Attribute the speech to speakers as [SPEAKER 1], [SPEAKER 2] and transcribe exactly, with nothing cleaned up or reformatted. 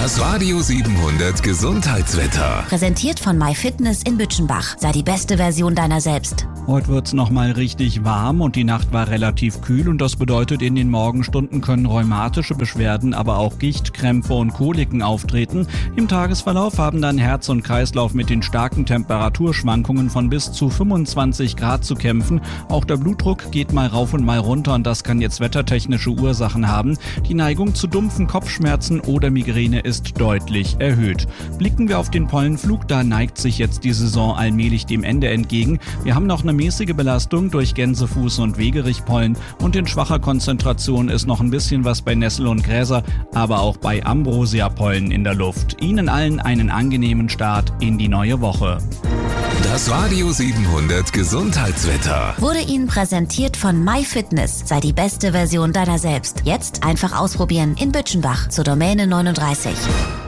[SPEAKER 1] Das Radio siebenhundert Gesundheitswetter.
[SPEAKER 2] Präsentiert von MyFitness in Bütchenbach. Sei die beste Version deiner selbst.
[SPEAKER 3] Heute wird's noch mal richtig warm und die Nacht war relativ kühl und das bedeutet, in den Morgenstunden können rheumatische Beschwerden, aber auch Gichtkrämpfe und Koliken auftreten. Im Tagesverlauf haben dann Herz und Kreislauf mit den starken Temperaturschwankungen von bis zu fünfundzwanzig Grad zu kämpfen. Auch der Blutdruck geht mal rauf und mal runter und das kann jetzt wettertechnische Ursachen haben. Die Neigung zu dumpfen Kopfschmerzen oder Migräne ist deutlich erhöht. Blicken wir auf den Pollenflug, da neigt sich jetzt die Saison allmählich dem Ende entgegen. Wir haben noch eine mäßige Belastung durch Gänsefuß- und Wegerichpollen und in schwacher Konzentration ist noch ein bisschen was bei Nessel und Gräser, aber auch bei Ambrosiapollen in der Luft. Ihnen allen einen angenehmen Start in die neue Woche.
[SPEAKER 1] Das Radio siebenhundert Gesundheitswetter
[SPEAKER 2] Wurde Ihnen präsentiert von MyFitness. Sei die beste Version deiner selbst. Jetzt einfach ausprobieren in Bütchenbach zur Domäne neununddreißig.